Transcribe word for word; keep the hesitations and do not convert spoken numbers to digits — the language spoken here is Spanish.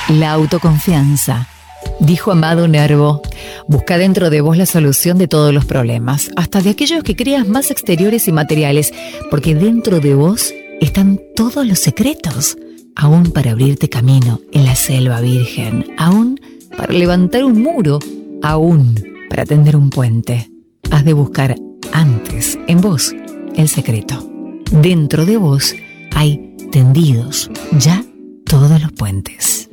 La autoconfianza. Dijo Amado Nervo, busca dentro de vos la solución de todos los problemas, hasta de aquellos que creas más exteriores y materiales, porque dentro de vos están todos los secretos, aún para abrirte camino en la selva virgen, aún para levantar un muro, aún para tender un puente. Has de buscar antes en vos el secreto. Dentro de vos hay tendidos ya todos los puentes.